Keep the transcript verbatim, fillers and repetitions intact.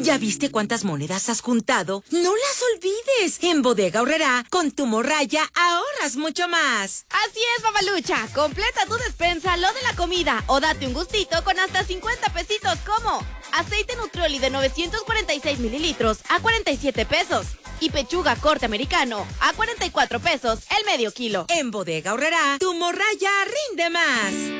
¿Ya viste cuántas monedas has juntado? ¡No las olvides! En Bodega Aurrerá, con tu morraya, ahorras mucho más. Así es, Babalucha. Completa tu despensa, lo de la comida, o date un gustito con hasta cincuenta pesitos, como aceite Nutrioli de novecientos cuarenta y seis mililitros a cuarenta y siete pesos. Y pechuga corte americano a cuarenta y cuatro pesos el medio kilo. En Bodega Aurrerá, tu morraya rinde más.